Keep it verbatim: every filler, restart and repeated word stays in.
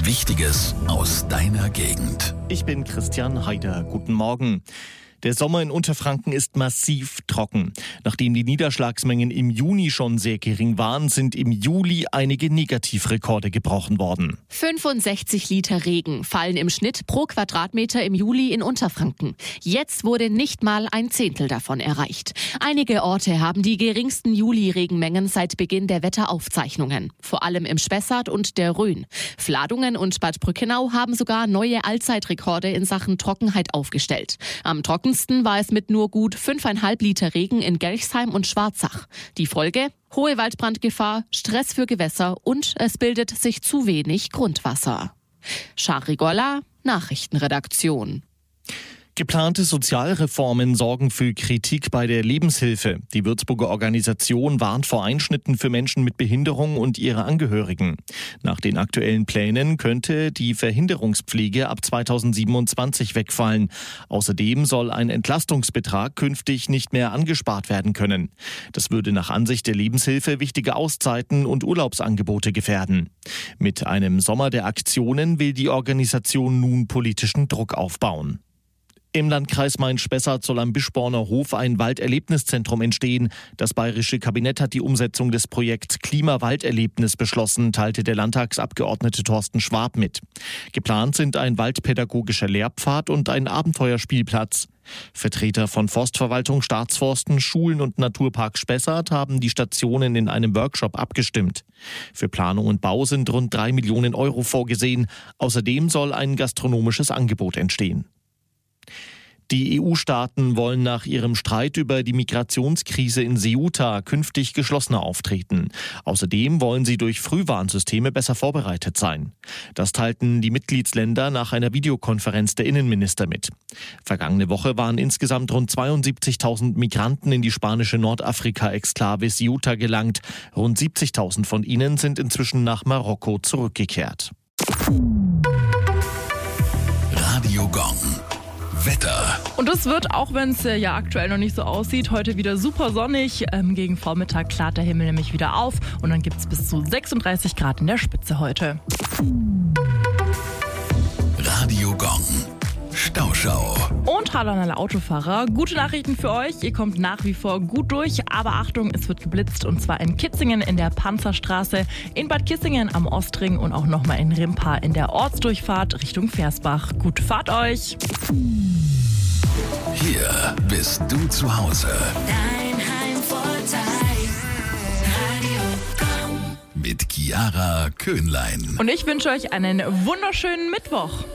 Wichtiges aus deiner Gegend. Ich bin Christian Heider. Guten Morgen. Der Sommer in Unterfranken ist massiv trocken. Nachdem die Niederschlagsmengen im Juni schon sehr gering waren, sind im Juli einige Negativrekorde gebrochen worden. fünfundsechzig Liter Regen fallen im Schnitt pro Quadratmeter im Juli in Unterfranken. Jetzt wurde nicht mal ein Zehntel davon erreicht. Einige Orte haben die geringsten Juli-Regenmengen seit Beginn der Wetteraufzeichnungen. Vor allem im Spessart und der Rhön. Vladungen und Bad Brückenau haben sogar neue Allzeitrekorde in Sachen Trockenheit aufgestellt. Am trockensten war es mit nur gut fünfeinhalb Liter Regen in Gerchsheim und Schwarzach. Die Folge? Hohe Waldbrandgefahr, Stress für Gewässer und es bildet sich zu wenig Grundwasser. Shari Golla, Nachrichtenredaktion. Geplante Sozialreformen sorgen für Kritik bei der Lebenshilfe. Die Würzburger Organisation warnt vor Einschnitten für Menschen mit Behinderung und ihre Angehörigen. Nach den aktuellen Plänen könnte die Verhinderungspflege ab zweitausendsiebenundzwanzig wegfallen. Außerdem soll ein Entlastungsbetrag künftig nicht mehr angespart werden können. Das würde nach Ansicht der Lebenshilfe wichtige Auszeiten und Urlaubsangebote gefährden. Mit einem Sommer der Aktionen will die Organisation nun politischen Druck aufbauen. Im Landkreis Main-Spessart soll am Bischborner Hof ein Walderlebniszentrum entstehen. Das bayerische Kabinett hat die Umsetzung des Projekts Klima-Walderlebnis beschlossen, teilte der Landtagsabgeordnete Thorsten Schwab mit. Geplant sind ein waldpädagogischer Lehrpfad und ein Abenteuerspielplatz. Vertreter von Forstverwaltung, Staatsforsten, Schulen und Naturpark Spessart haben die Stationen in einem Workshop abgestimmt. Für Planung und Bau sind rund drei Millionen Euro vorgesehen. Außerdem soll ein gastronomisches Angebot entstehen. Die E U-Staaten wollen nach ihrem Streit über die Migrationskrise in Ceuta künftig geschlossener auftreten. Außerdem wollen sie durch Frühwarnsysteme besser vorbereitet sein. Das teilten die Mitgliedsländer nach einer Videokonferenz der Innenminister mit. Vergangene Woche waren insgesamt rund zweiundsiebzigtausend Migranten in die spanische Nordafrika-Exklave Ceuta gelangt. Rund siebzigtausend von ihnen sind inzwischen nach Marokko zurückgekehrt. Radio Gong. Wetter. Und es wird, auch wenn es äh, ja aktuell noch nicht so aussieht, heute wieder super sonnig. Ähm, gegen Vormittag klart der Himmel nämlich wieder auf und dann gibt es bis zu sechsunddreißig Grad in der Spitze heute. Radio Gong. Stauschau. Und hallo an alle Autofahrer. Gute Nachrichten für euch. Ihr kommt nach wie vor gut durch. Aber Achtung, es wird geblitzt. Und zwar in Kitzingen in der Panzerstraße, in Bad Kissingen am Ostring und auch nochmal in Rimpa in der Ortsdurchfahrt Richtung Versbach. Gute Fahrt euch. Hier bist du zu Hause. Dein Heimvorteil. Radio Gong. Mit Chiara Köhnlein. Und ich wünsche euch einen wunderschönen Mittwoch.